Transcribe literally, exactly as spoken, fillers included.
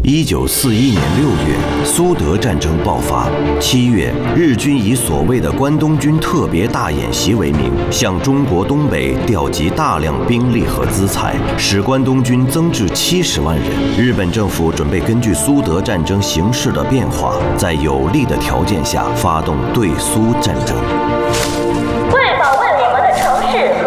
一九四一年六月，苏德战争爆发。七月，日军以所谓的关东军特别大演习为名，向中国东北调集大量兵力和资财，使关东军增至七十万人。日本政府准备根据苏德战争形势的变化，在有利的条件下发动对苏战争。 为保卫我们的城市